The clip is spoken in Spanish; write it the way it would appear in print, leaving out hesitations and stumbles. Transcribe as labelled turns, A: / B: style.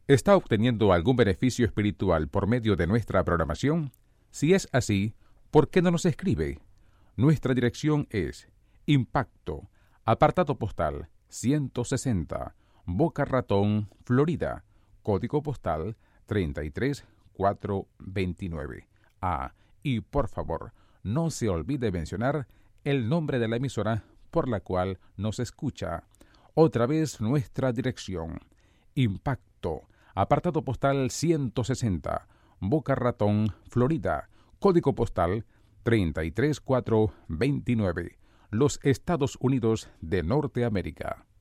A: ¿Está obteniendo algún beneficio espiritual por medio de nuestra programación? Si es así, ¿por qué no nos escribe? Nuestra dirección es Impacto, apartado postal 160, Boca Ratón, Florida, código postal 33429. Y por favor, no se olvide mencionar el nombre de la emisora por la cual nos escucha. Otra vez nuestra dirección. Impacto, apartado postal 160, Boca Ratón, Florida, código postal 33429, los Estados Unidos de Norteamérica.